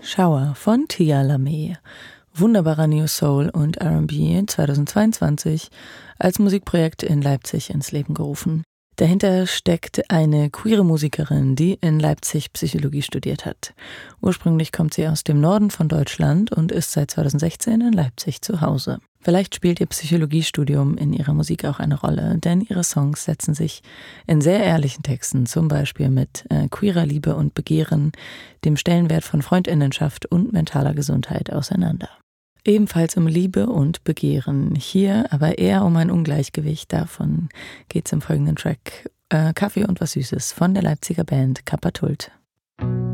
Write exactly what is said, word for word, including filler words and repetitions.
Shower von Tia Lamé. Wunderbarer New Soul und R and B zweitausendzweiundzwanzig als Musikprojekt in Leipzig ins Leben gerufen. Dahinter steckt eine queere Musikerin, die in Leipzig Psychologie studiert hat. Ursprünglich kommt sie aus dem Norden von Deutschland und ist seit zweitausendsechzehn in Leipzig zu Hause. Vielleicht spielt ihr Psychologiestudium in ihrer Musik auch eine Rolle, denn ihre Songs setzen sich in sehr ehrlichen Texten, zum Beispiel mit äh, queerer Liebe und Begehren, dem Stellenwert von Freundinnenschaft und mentaler Gesundheit auseinander. Ebenfalls um Liebe und Begehren, hier aber eher um ein Ungleichgewicht. Davon geht es im folgenden Track äh, Kaffee und was Süßes von der Leipziger Band Kappa Tult.